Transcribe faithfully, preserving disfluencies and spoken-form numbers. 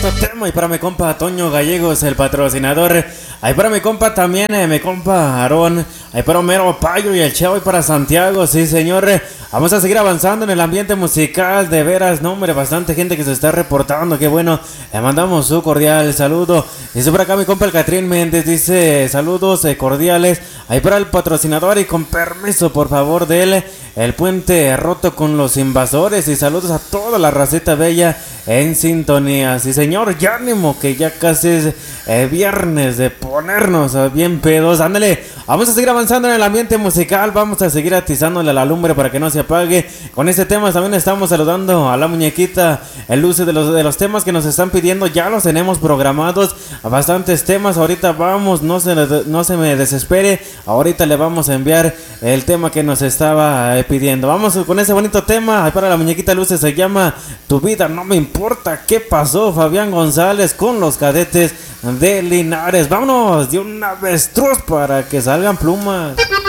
bonito tema. Y para mi compa Toño Gallegos, el patrocinador. Ahí para mi compa también, eh, mi compa Aarón. Ahí para Homero Payo y el Chavo. Y para Santiago, sí señor. Vamos a seguir avanzando en el ambiente musical. De veras, no hombre, bastante gente que se está reportando. Qué bueno, le mandamos su cordial saludo. Dice por acá mi compa el Catrín Méndez. Dice saludos eh, cordiales. Ahí para el patrocinador y con permiso por favor de él. El puente roto con los invasores. Y saludos a toda la raceta bella en sintonía. Sí señor, ya ánimo que ya casi es eh, viernes de ponernos bien pedos. Ándale, vamos a seguir avanzando en el ambiente musical. Vamos a seguir atizándole a la lumbre para que no se apague. Con este tema también estamos saludando a la muñequita el luce de los, de los temas que nos están pidiendo. Ya los tenemos programados, bastantes temas. Ahorita vamos, no se, no se me desespere. Ahorita le vamos a enviar el tema que nos estaba eh, pidiendo. Vamos con ese bonito tema. Ahí para la muñequita luce, se llama Tu vida no me importa. ¿Qué pasó? Fabián González con los Cadetes de Linares. Vámonos de una avestruz para que salgan plumas.